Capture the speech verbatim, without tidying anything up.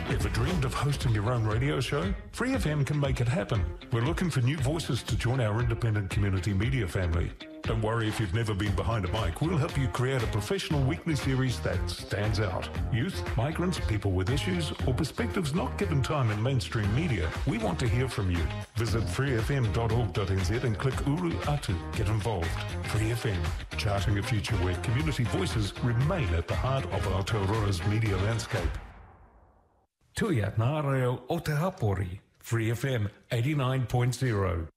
Ever dreamed of hosting your own radio show? Free F M can make it happen. We're looking for new voices to join our independent community media family. Don't worry if you've never been behind a mic. We'll help you create a professional weekly series that stands out. Youth, migrants, people with issues, or perspectives not given time in mainstream media. We want to hear from you. Visit free f m dot org dot n z and click Uru Atu. Get involved. Free F M, charting a future where community voices remain at the heart of Aotearoa's media landscape. Tuia Nā Reo o Te Hapori, Free F M eighty-nine point zero.